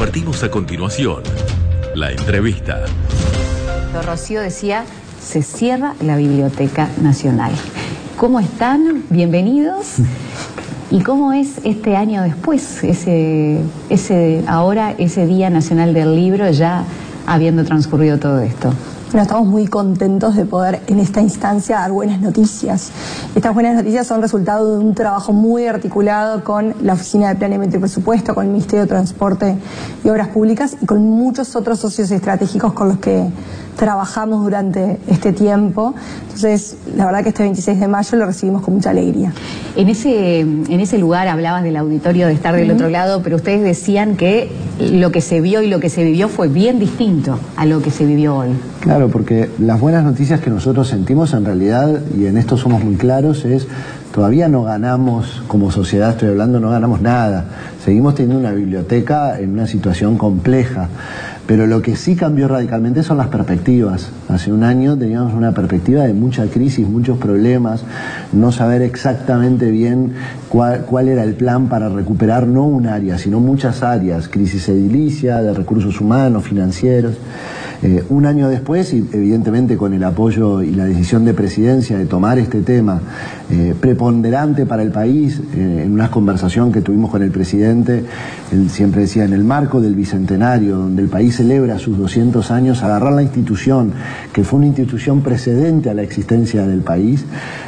Compartimos a continuación la entrevista. Rocío decía, se cierra la Biblioteca Nacional. ¿Cómo están? Bienvenidos. ¿Y cómo es este año después, ese Día Nacional del Libro, ya habiendo transcurrido todo esto? Bueno, estamos muy contentos de poder en esta instancia dar buenas noticias. Estas buenas noticias son resultado de un trabajo muy articulado con la Oficina de Planeamiento y Presupuesto, con el Ministerio de Transporte y Obras Públicas y con muchos otros socios estratégicos con los que trabajamos durante este tiempo. Entonces, la verdad que este 26 de mayo lo recibimos con mucha alegría. En ese lugar hablabas del auditorio, de estar del otro lado, pero ustedes decían que lo que se vio y lo que se vivió fue bien distinto a lo que se vivió hoy. Claro, porque las buenas noticias que nosotros sentimos en realidad, y en esto somos muy claros, es todavía no ganamos, como sociedad estoy hablando, no ganamos nada. Seguimos teniendo una biblioteca en una situación compleja. Pero lo que sí cambió radicalmente son las perspectivas. Hace un año teníamos una perspectiva de mucha crisis, muchos problemas, no saber exactamente bien cuál era el plan para recuperar no un área, sino muchas áreas, crisis edilicia, de recursos humanos, financieros. Un año después, y evidentemente con el apoyo y la decisión de Presidencia de tomar este tema preponderante para el país, en una conversación que tuvimos con el Presidente, él siempre decía, en el marco del Bicentenario, donde el país celebra sus 200 años, agarrar la institución, que fue una institución precedente a la existencia del país,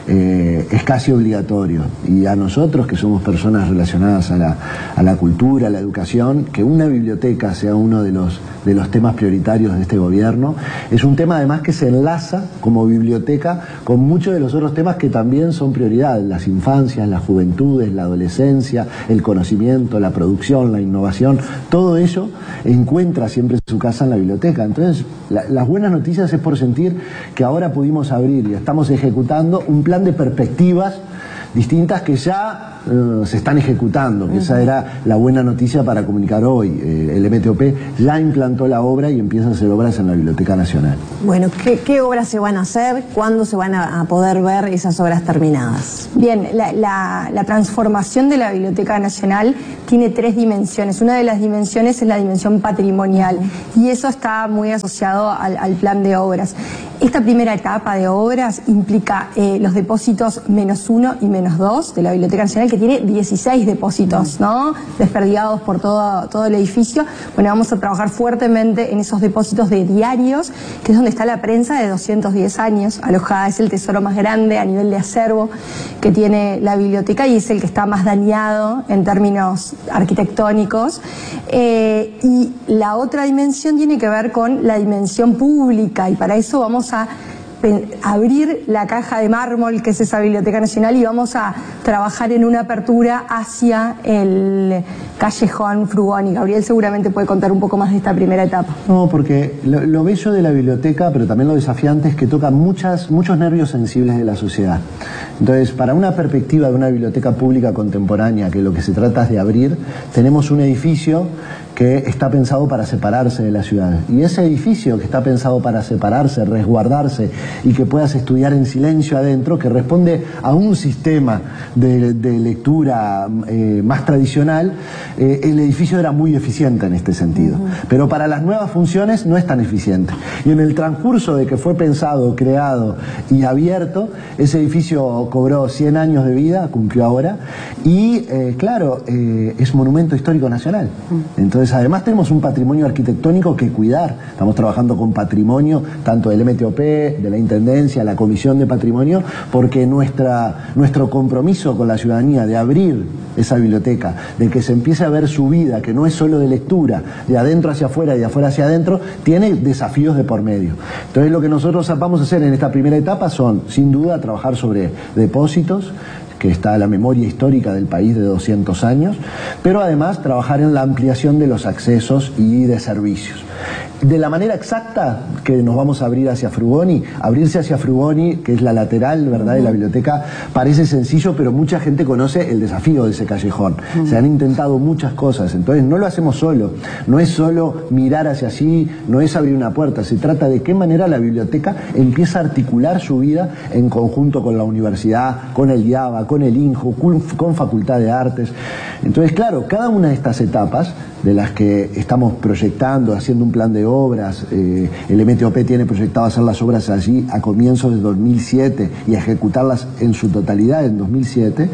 es casi obligatorio. Y a nosotros, que somos personas relacionadas a la cultura, a la educación, que una biblioteca sea uno de los temas prioritarios de este gobierno, es un tema además que se enlaza como biblioteca con muchos de los otros temas que también son prioridad: las infancias, las juventudes, la adolescencia, el conocimiento, la producción, la innovación. Todo ello encuentra siempre su casa en la biblioteca. Entonces, las buenas noticias es por sentir que ahora pudimos abrir y estamos ejecutando un plan de perspectivas distintas que ya se están ejecutando, que esa era la buena noticia para comunicar hoy. El MTOP ya implantó la obra y empiezan a hacer obras en la Biblioteca Nacional. Bueno, ¿qué obras se van a hacer? ¿Cuándo se van a poder ver esas obras terminadas? Bien, la transformación de la Biblioteca Nacional tiene 3 dimensiones. Una de las dimensiones es la dimensión patrimonial y eso está muy asociado al plan de obras. Esta primera etapa de obras implica los depósitos -1 y -2 de la Biblioteca Nacional, que tiene 16 depósitos, ¿no?, desperdigados por todo el edificio. Bueno, vamos a trabajar fuertemente en esos depósitos de diarios, que es donde está la prensa de 210 años alojada. Es el tesoro más grande a nivel de acervo que tiene la biblioteca y es el que está más dañado en términos arquitectónicos. Y la otra dimensión tiene que ver con la dimensión pública, y para eso vamos a abrir la caja de mármol que es esa Biblioteca Nacional y vamos a trabajar en una apertura hacia el callejón Frugoni. Gabriel seguramente puede contar un poco más de esta primera etapa. No, porque lo bello de la biblioteca, pero también lo desafiante, es que toca muchos nervios sensibles de la sociedad. Entonces, para una perspectiva de una biblioteca pública contemporánea, que lo que se trata es de abrir, tenemos un edificio que está pensado para separarse de la ciudad. Y ese edificio que está pensado para separarse, resguardarse y que puedas estudiar en silencio adentro, que responde a un sistema de lectura más tradicional, el edificio era muy eficiente en este sentido. Pero para las nuevas funciones no es tan eficiente. Y en el transcurso de que fue pensado, creado y abierto, ese edificio cobró 100 años de vida, cumplió ahora, y claro, es monumento histórico nacional. Entonces, además tenemos un patrimonio arquitectónico que cuidar. Estamos trabajando con patrimonio, tanto del MTOP, de la Intendencia, la Comisión de Patrimonio, porque nuestro compromiso con la ciudadanía de abrir esa biblioteca, de que se empiece a ver su vida, que no es solo de lectura, de adentro hacia afuera y de afuera hacia adentro, tiene desafíos de por medio. Entonces, lo que nosotros vamos a hacer en esta primera etapa son, sin duda, trabajar sobre depósitos, que está la memoria histórica del país de 200 años, pero además trabajar en la ampliación de los accesos y de servicios. de la manera exacta que nos vamos a abrir hacia Frugoni, abrirse hacia Frugoni, que es la lateral, ¿verdad?, de la biblioteca, parece sencillo, pero mucha gente conoce el desafío de ese callejón. Se han intentado muchas cosas, entonces no lo hacemos solo, no es solo mirar hacia allí, no es abrir una puerta, se trata de qué manera la biblioteca empieza a articular su vida en conjunto con la universidad, con el IABA, con el INJU, con Facultad de Artes. Entonces, claro, cada una de estas etapas de las que estamos proyectando, haciendo un plan de obras, el MTOP tiene proyectado hacer las obras allí a comienzos de 2007 y ejecutarlas en su totalidad en 2007,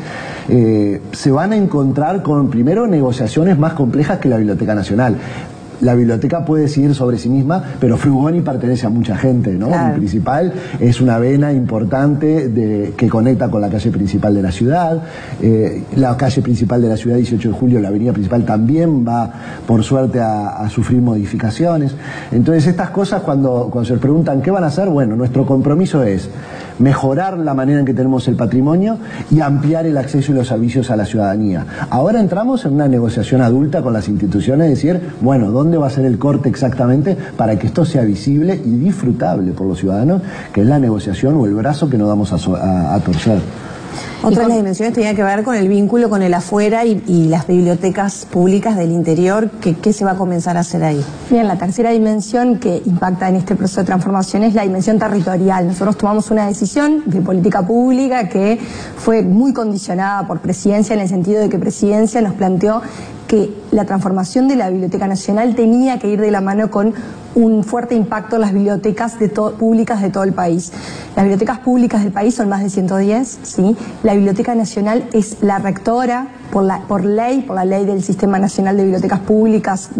se van a encontrar con, primero, negociaciones más complejas que la Biblioteca Nacional. La biblioteca puede decidir sobre sí misma, pero Frugoni pertenece a mucha gente, ¿no? Claro. El principal es una vena importante que conecta con la calle principal de la ciudad. La calle principal de la ciudad, 18 de julio, la avenida principal, también va, por suerte, a sufrir modificaciones. Entonces, estas cosas, cuando se preguntan qué van a hacer, bueno, nuestro compromiso es mejorar la manera en que tenemos el patrimonio y ampliar el acceso y los servicios a la ciudadanía. Ahora entramos en una negociación adulta con las instituciones, es decir, bueno, ¿dónde va a ser el corte exactamente para que esto sea visible y disfrutable por los ciudadanos, que es la negociación o el brazo que nos vamos a torcer? Otra de las dimensiones tenía que ver con el vínculo con el afuera y las bibliotecas públicas del interior. ¿Qué se va a comenzar a hacer ahí? Bien, la tercera dimensión que impacta en este proceso de transformación es la dimensión territorial. Nosotros tomamos una decisión de política pública que fue muy condicionada por Presidencia, en el sentido de que Presidencia nos planteó que la transformación de la Biblioteca Nacional tenía que ir de la mano con un fuerte impacto en las bibliotecas públicas de todo el país. Las bibliotecas públicas del país son más de 110, ¿sí? La Biblioteca Nacional es la rectora por la ley del Sistema Nacional de Bibliotecas Públicas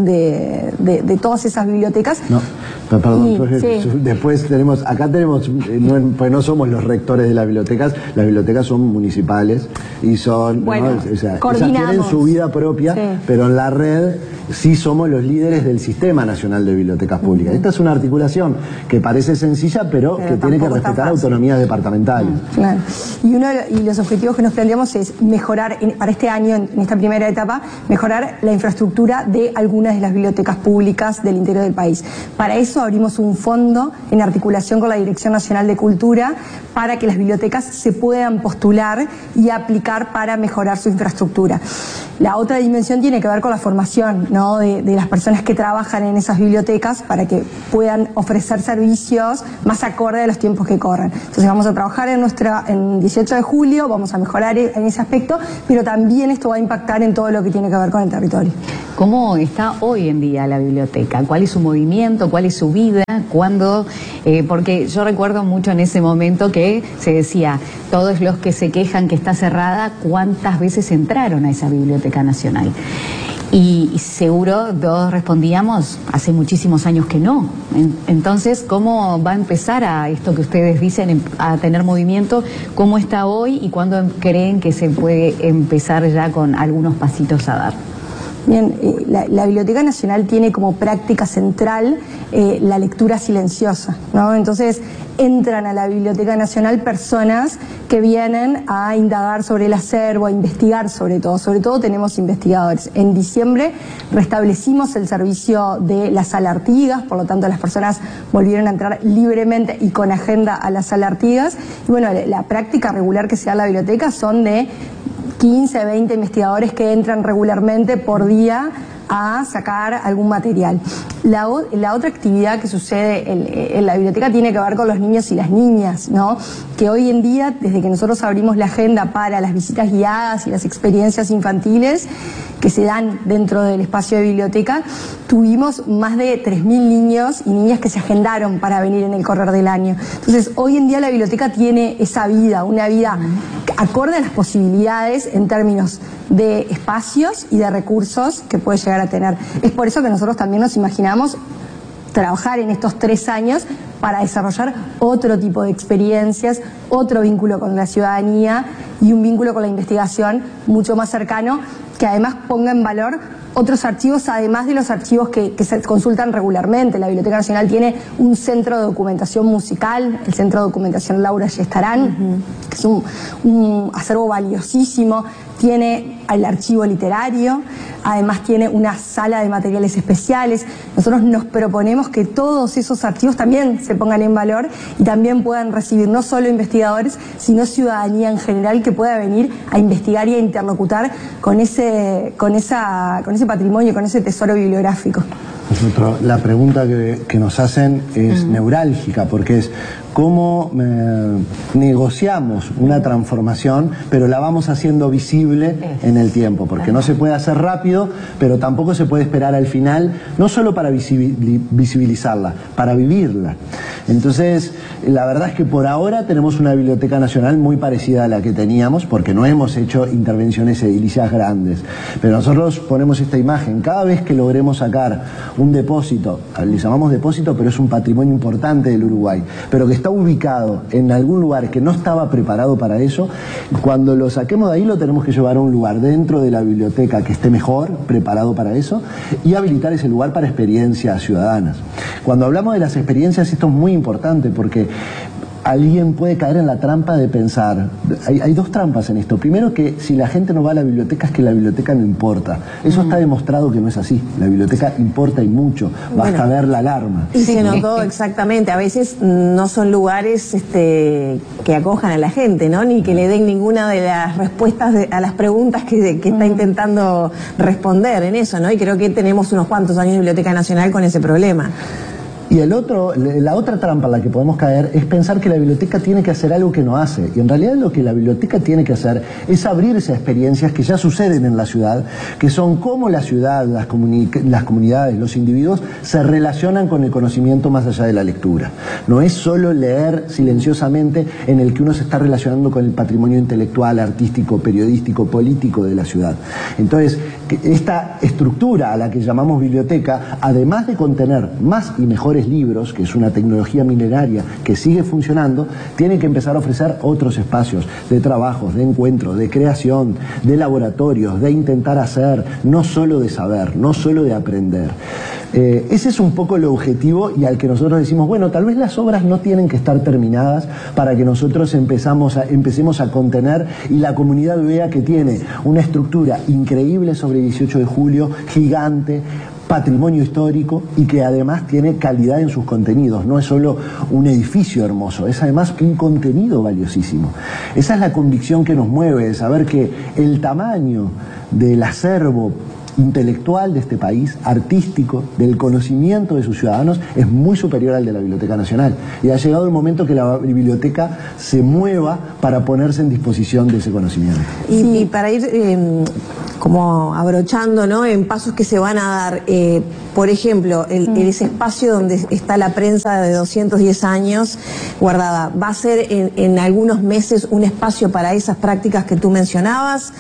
de todas esas bibliotecas. No, perdón, sí. Después acá tenemos, pues no somos los rectores de las bibliotecas son municipales y son, bueno, ¿no? O sea, coordinamos. ellas tienen su vida propia, sí, pero en la red sí somos los líderes del Sistema Nacional de Bibliotecas Públicas. Esta es una articulación que parece sencilla, pero que tiene que respetar autonomías departamentales. Claro. Y los objetivos que nos planteamos es mejorar, para este año, en esta primera etapa, mejorar la infraestructura de algunas de las bibliotecas públicas del interior del país. Para eso abrimos un fondo en articulación con la Dirección Nacional de Cultura para que las bibliotecas se puedan postular y aplicar para mejorar su infraestructura. La otra dimensión tiene que ver con la formación, ¿no?, de las personas que trabajan en esas bibliotecas para que puedan ofrecer servicios más acorde a los tiempos que corren. Entonces vamos a trabajar en 18 de julio, vamos a mejorar en ese aspecto, pero también esto va a impactar en todo lo que tiene que ver con el territorio. ¿Cómo está hoy en día la biblioteca? ¿Cuál es su movimiento? ¿Cuál es su vida? ¿Cuándo? Porque yo recuerdo mucho en ese momento que se decía, todos los que se quejan que está cerrada, ¿cuántas veces entraron a esa Biblioteca Nacional? Y seguro todos respondíamos, hace muchísimos años que no. Entonces, ¿cómo va a empezar a esto que ustedes dicen, a tener movimiento? ¿Cómo está hoy y cuándo creen que se puede empezar ya con algunos pasitos a dar? Bien, la Biblioteca Nacional tiene como práctica central la lectura silenciosa, ¿no? Entonces entran a la Biblioteca Nacional personas que vienen a indagar sobre el acervo, a investigar sobre todo tenemos investigadores. En diciembre restablecimos el servicio de la Sala Artigas, por lo tanto las personas volvieron a entrar libremente y con agenda a la Sala Artigas. Y bueno, la práctica regular que se da en la biblioteca son de 15, 20 investigadores que entran regularmente por día a sacar algún material. La otra actividad que sucede en la biblioteca tiene que ver con los niños y las niñas, ¿no? Que hoy en día, desde que nosotros abrimos la agenda para las visitas guiadas y las experiencias infantiles que se dan dentro del espacio de biblioteca, tuvimos más de 3.000 niños y niñas que se agendaron para venir en el correr del año. Entonces, hoy en día la biblioteca tiene esa vida, una vida acorde a las posibilidades en términos de espacios y de recursos que puede llegar a tener. Es por eso que nosotros también nos imaginamos trabajar en estos 3 años para desarrollar otro tipo de experiencias, otro vínculo con la ciudadanía y un vínculo con la investigación mucho más cercano, que además ponga en valor otros archivos, además de los archivos que se consultan regularmente. La Biblioteca Nacional tiene un centro de documentación musical, el Centro de Documentación Laura Yestarán, que es un acervo valiosísimo. tiene el archivo literario, además tiene una sala de materiales especiales. Nosotros nos proponemos que todos esos archivos también se pongan en valor y también puedan recibir no solo investigadores, sino ciudadanía en general que pueda venir a investigar y a interlocutar con ese patrimonio, con ese tesoro bibliográfico. Nosotros, la pregunta que nos hacen es neurálgica, porque es cómo negociamos una transformación, pero la vamos haciendo visible en el tiempo, porque no se puede hacer rápido, pero tampoco se puede esperar al final, no solo para visibilizarla, para vivirla. Entonces, la verdad es que por ahora tenemos una Biblioteca Nacional muy parecida a la que teníamos, porque no hemos hecho intervenciones edilicias grandes, pero nosotros ponemos esta imagen, cada vez que logremos sacar un depósito, le llamamos depósito, pero es un patrimonio importante del Uruguay, pero que está ubicado en algún lugar que no estaba preparado para eso, cuando lo saquemos de ahí lo tenemos que llevar a un lugar dentro de la biblioteca que esté mejor preparado para eso y habilitar ese lugar para experiencias ciudadanas. Cuando hablamos de las experiencias, esto es muy importante porque alguien puede caer en la trampa de pensar, hay dos trampas en esto. Primero, que si la gente no va a la biblioteca es que la biblioteca no importa. Eso está demostrado que no es así. La biblioteca importa y mucho, basta ver la alarma. Y se notó exactamente, a veces no son lugares que acojan a la gente, ¿no? Ni que le den ninguna de las respuestas a las preguntas que está intentando responder en eso, ¿no? Y creo que tenemos unos cuantos años de Biblioteca Nacional con ese problema. Y la otra trampa en la que podemos caer es pensar que la biblioteca tiene que hacer algo que no hace. Y en realidad lo que la biblioteca tiene que hacer es abrirse a experiencias que ya suceden en la ciudad, que son cómo la ciudad, las comunidades, los individuos se relacionan con el conocimiento más allá de la lectura. No es solo leer silenciosamente en el que uno se está relacionando con el patrimonio intelectual, artístico, periodístico, político de la ciudad. Entonces, esta estructura a la que llamamos biblioteca, además de contener más y mejores libros, que es una tecnología milenaria que sigue funcionando, tiene que empezar a ofrecer otros espacios de trabajos, de encuentro, de creación, de laboratorios, de intentar hacer, no solo de saber, no solo de aprender. Ese es un poco el objetivo y al que nosotros decimos, bueno, tal vez las obras no tienen que estar terminadas para que nosotros empecemos a contener y la comunidad vea que tiene una estructura increíble sobre 18 de julio, gigante, patrimonio histórico y que además tiene calidad en sus contenidos. No es solo un edificio hermoso, es además un contenido valiosísimo. Esa es la convicción que nos mueve, de saber que el tamaño del acervo intelectual de este país, artístico, del conocimiento de sus ciudadanos, es muy superior al de la Biblioteca Nacional. Y ha llegado el momento que la biblioteca se mueva para ponerse en disposición de ese conocimiento. Y para ir como abrochando, ¿no?, en pasos que se van a dar, por ejemplo, ese espacio donde está la prensa de 210 años guardada, ¿va a ser en algunos meses un espacio para esas prácticas que tú mencionabas?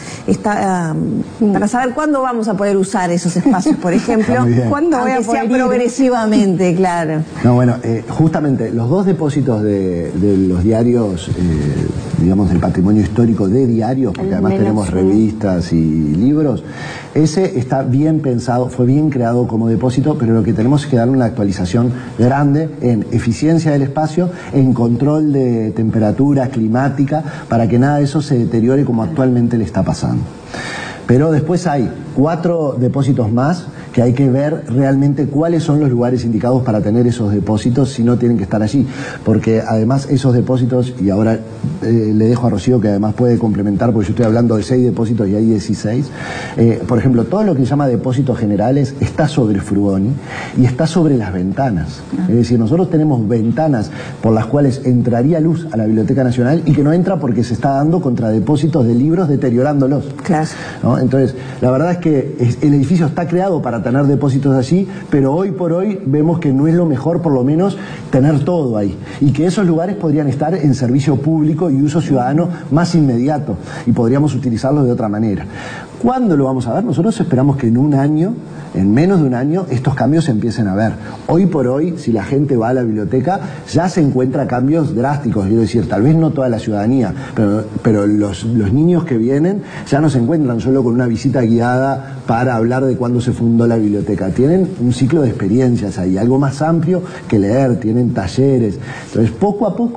Para saber cuándo vamos a poder usar esos espacios, por ejemplo, ¿cuándo voy a poder ir? Progresivamente, claro. No, bueno, justamente los dos depósitos de los diarios, digamos, del patrimonio histórico de diarios, porque además tenemos revistas y libros, ese está bien pensado, fue bien creado como depósito, pero lo que tenemos es que darle una actualización grande en eficiencia del espacio, en control de temperatura climática, para que nada de eso se deteriore como actualmente le está pasando. Pero después hay 4 depósitos más que hay que ver realmente cuáles son los lugares indicados para tener esos depósitos, si no tienen que estar allí, porque además esos depósitos, y ahora le dejo a Rocío que además puede complementar, porque yo estoy hablando de 6 depósitos y hay 16, por ejemplo, todo lo que se llama depósitos generales está sobre Frugoni y está sobre las ventanas. Es decir, nosotros tenemos ventanas por las cuales entraría luz a la Biblioteca Nacional y que no entra porque se está dando contra depósitos de libros deteriorándolos. Claro. ¿No? Entonces, la verdad es que el edificio está creado para tener depósitos allí, pero hoy por hoy vemos que no es lo mejor, por lo menos, tener todo ahí. Y que esos lugares podrían estar en servicio público y uso ciudadano más inmediato, y podríamos utilizarlos de otra manera. ¿Cuándo lo vamos a ver? Nosotros esperamos que en un año, en menos de un año, estos cambios se empiecen a ver. Hoy por hoy, si la gente va a la biblioteca, ya se encuentra cambios drásticos. Quiero decir, tal vez no toda la ciudadanía, pero los niños que vienen ya no se encuentran solo con una visita guiada para hablar de cuándo se fundó la biblioteca. Tienen un ciclo de experiencias ahí, algo más amplio que leer, tienen talleres. Entonces, poco a poco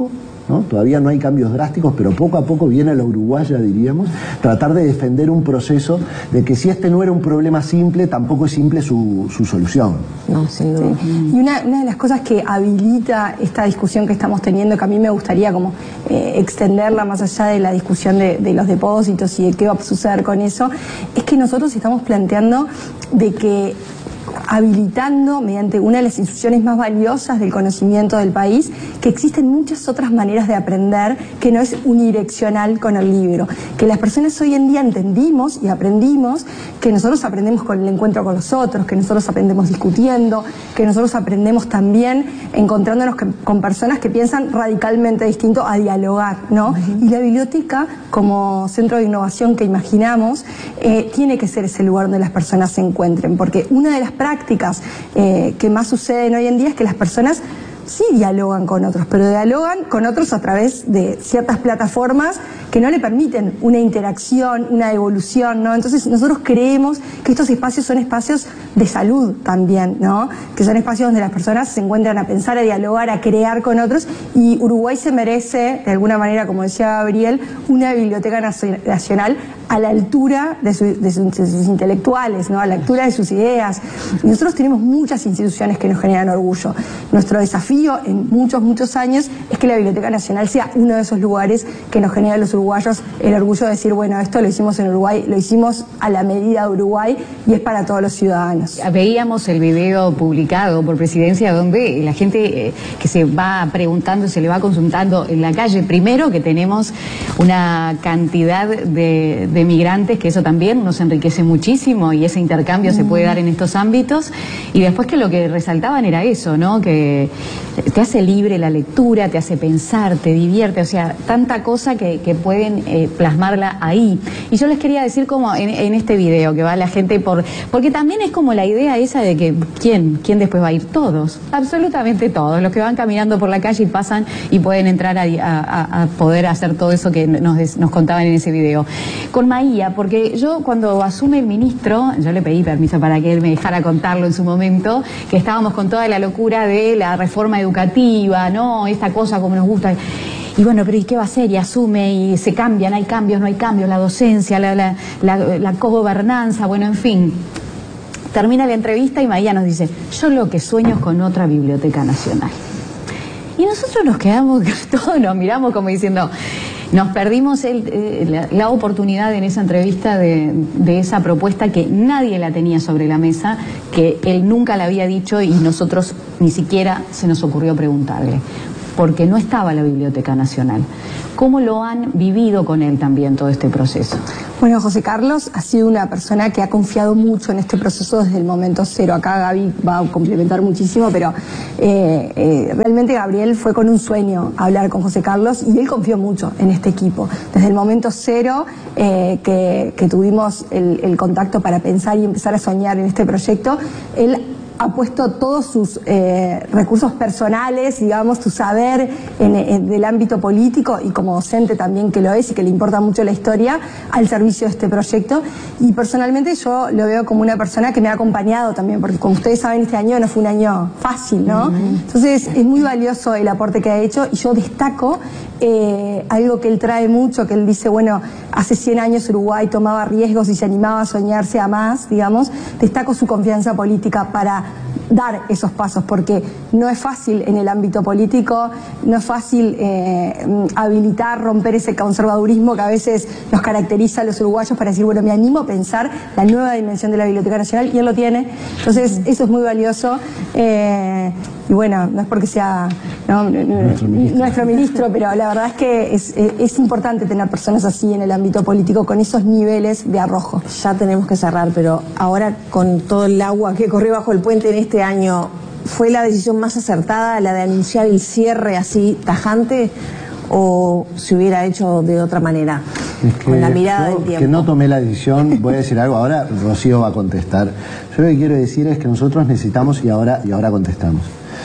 ¿no? Todavía no hay cambios drásticos, pero poco a poco viene a la uruguaya, diríamos, tratar de defender un proceso de que si este no era un problema simple, tampoco es simple su solución. No, sin duda. Sí. Y una de las cosas que habilita esta discusión que estamos teniendo, que a mí me gustaría como extenderla más allá de la discusión de los depósitos y de qué va a suceder con eso, es que nosotros estamos planteando de que habilitando mediante una de las instituciones más valiosas del conocimiento del país, que existen muchas otras maneras de aprender que no es unidireccional con el libro, que las personas hoy en día entendimos y aprendimos que nosotros aprendemos con el encuentro con los otros, que nosotros aprendemos discutiendo, que nosotros aprendemos también encontrándonos con personas que piensan radicalmente distinto a dialogar, ¿no? Y la biblioteca, como centro de innovación que imaginamos, tiene que ser ese lugar donde las personas se encuentren, porque una de las prácticas que más suceden hoy en día es que las personas sí dialogan con otros, pero dialogan con otros a través de ciertas plataformas que no le permiten una interacción, una evolución, ¿no? Entonces nosotros creemos que estos espacios son espacios de salud también, ¿no? Que son espacios donde las personas se encuentran a pensar, a dialogar, a crear con otros, y Uruguay se merece, de alguna manera, como decía Gabriel, una biblioteca nacional a la altura de sus intelectuales, ¿no? A la altura de sus ideas. Y nosotros tenemos muchas instituciones que nos generan orgullo. Nuestro desafío en muchos años es que la Biblioteca Nacional sea uno de esos lugares que nos genera a los uruguayos el orgullo de decir, bueno, esto lo hicimos en Uruguay, lo hicimos a la medida de Uruguay y es para todos los ciudadanos. Veíamos el video publicado por Presidencia donde la gente que se va preguntando, se le va consultando en la calle, primero que tenemos una cantidad de migrantes, que eso también nos enriquece muchísimo y ese intercambio se puede dar en estos ámbitos, y después que lo que resaltaban era eso, ¿no? Que te hace libre la lectura, te hace pensar, te divierte, o sea, tanta cosa que pueden plasmarla ahí. Y yo les quería decir como en este video que va la gente porque también es como la idea esa de que ¿quién después va a ir? Todos, absolutamente todos, los que van caminando por la calle y pasan y pueden entrar a poder hacer todo eso que nos contaban en ese video. Con Maía, porque yo cuando asume el ministro, yo le pedí permiso para que él me dejara contarlo en su momento, que estábamos con toda la locura de la reforma educativa, ¿no? Esta cosa como nos gusta. Y bueno, pero ¿y qué va a hacer? Y asume y se cambian, hay cambios, no hay cambios, la docencia, la cogobernanza, bueno, en fin. Termina la entrevista y Maía nos dice, yo lo que sueño es con otra biblioteca nacional. Y nosotros nos quedamos, todos nos miramos como diciendo, nos perdimos la oportunidad en esa entrevista de esa propuesta que nadie la tenía sobre la mesa, que él nunca la había dicho y nosotros ni siquiera se nos ocurrió preguntarle, porque no estaba la Biblioteca Nacional. ¿Cómo lo han vivido con él también todo este proceso? Bueno, José Carlos ha sido una persona que ha confiado mucho en este proceso desde el momento cero. Acá Gaby va a complementar muchísimo, pero realmente Gabriel fue con un sueño a hablar con José Carlos y él confió mucho en este equipo. Desde el momento cero que tuvimos el contacto para pensar y empezar a soñar en este proyecto, él ha puesto todos sus recursos personales, digamos, su saber del ámbito político y como docente también que lo es y que le importa mucho la historia, al servicio de este proyecto. Y personalmente yo lo veo como una persona que me ha acompañado también, porque como ustedes saben, este año no fue un año fácil, ¿no? Entonces es muy valioso el aporte que ha hecho y yo destaco algo que él trae mucho, que él dice, bueno, hace 100 años Uruguay tomaba riesgos y se animaba a soñarse a más, digamos. Destaco su confianza política para dar esos pasos, porque no es fácil en el ámbito político, no es fácil habilitar, romper ese conservadurismo que a veces nos caracteriza a los uruguayos para decir, bueno, me animo a pensar la nueva dimensión de la Biblioteca Nacional, y él lo tiene. Entonces eso es muy valioso, y bueno, no es porque sea nuestro ministro, pero la verdad es que es importante tener personas así en el ámbito político con esos niveles de arrojo. Ya tenemos que cerrar, pero ahora con todo el agua que corrió bajo el puente en este año, ¿fue la decisión más acertada la de anunciar el cierre así tajante o se hubiera hecho de otra manera? Con la mirada del tiempo. Que no tomé la decisión, voy a decir algo, ahora Rocío va a contestar. Yo lo que quiero decir es que nosotros necesitamos, y ahora contestamos,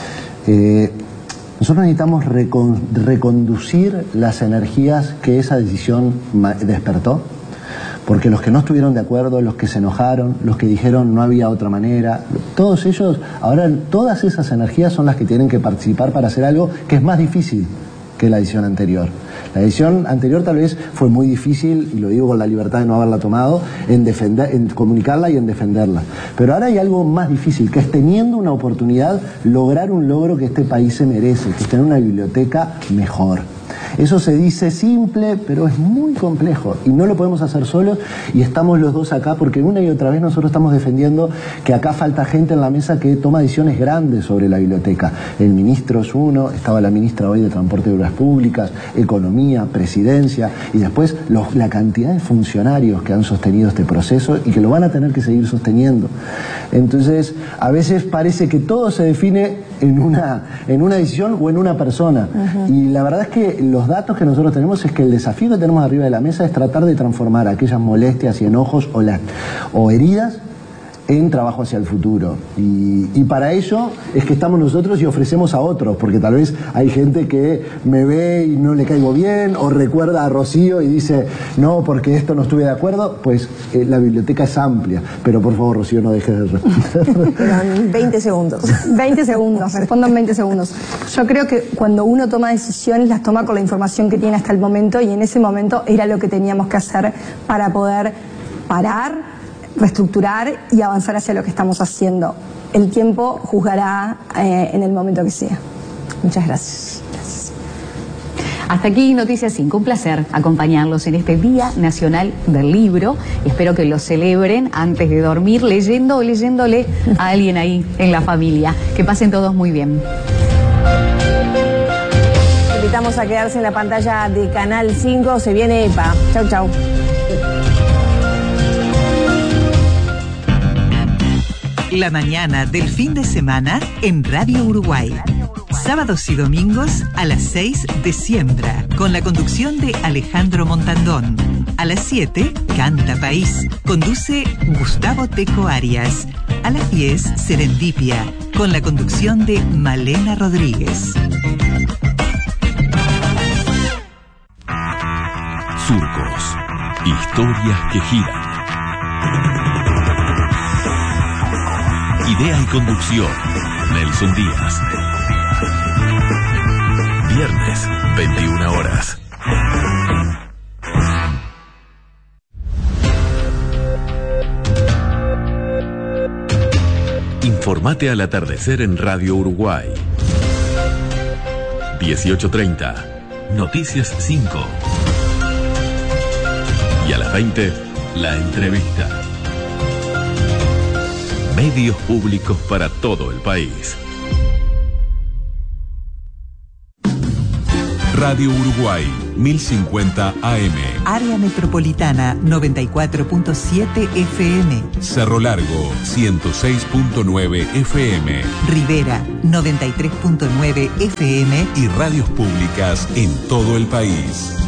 nosotros necesitamos reconducir las energías que esa decisión despertó, porque los que no estuvieron de acuerdo, los que se enojaron, los que dijeron no había otra manera, todos ellos, ahora todas esas energías son las que tienen que participar para hacer algo que es más difícil, que la edición anterior. La edición anterior tal vez fue muy difícil, y lo digo con la libertad de no haberla tomado, en comunicarla y en defenderla. Pero ahora hay algo más difícil, que es, teniendo una oportunidad, lograr un logro que este país se merece, que es tener una biblioteca mejor. Eso se dice simple, pero es muy complejo y no lo podemos hacer solos, y estamos los dos acá porque una y otra vez nosotros estamos defendiendo que acá falta gente en la mesa que toma decisiones grandes sobre la biblioteca. El ministro es uno, estaba la ministra hoy de Transporte y Obras Públicas, Economía, Presidencia, y después la cantidad de funcionarios que han sostenido este proceso y que lo van a tener que seguir sosteniendo. Entonces, a veces parece que todo se define en una decisión o en una persona. Y la verdad es que los datos que nosotros tenemos es que el desafío que tenemos arriba de la mesa es tratar de transformar aquellas molestias y enojos o heridas en trabajo hacia el futuro. Y para ello es que estamos nosotros y ofrecemos a otros, porque tal vez hay gente que me ve y no le caigo bien, o recuerda a Rocío y dice, no, porque esto no estuve de acuerdo. Pues la biblioteca es amplia, pero por favor, Rocío, no dejes de responder. Pero en 20 segundos. 20 segundos, respondo en 20 segundos. Yo creo que cuando uno toma decisiones, las toma con la información que tiene hasta el momento, y en ese momento era lo que teníamos que hacer para poder parar, reestructurar y avanzar hacia lo que estamos haciendo. El tiempo juzgará en el momento que sea. Muchas gracias. Hasta aquí Noticias 5. Un placer acompañarlos en este Día Nacional del Libro, y espero que lo celebren antes de dormir leyendo o leyéndole a alguien ahí en la familia. Que pasen todos muy bien. Invitamos a quedarse en la pantalla de Canal 5. Se viene EPA. Chau, chau. La mañana del fin de semana en Radio Uruguay. Sábados y domingos a las 6 de Siembra, con la conducción de Alejandro Montandón. A las 7, Canta País. Conduce Gustavo Teco Arias. A las 10, Serendipia, con la conducción de Malena Rodríguez. Surcos. Historias que giran. Idea y conducción, Nelson Díaz. Viernes, 21 horas. Informate al atardecer en Radio Uruguay. 18:30, Noticias 5. Y a las 20, La Entrevista. Medios públicos para todo el país. Radio Uruguay, 1050 AM. Área Metropolitana, 94.7 FM. Cerro Largo, 106.9 FM. Rivera, 93.9 FM. Y radios públicas en todo el país.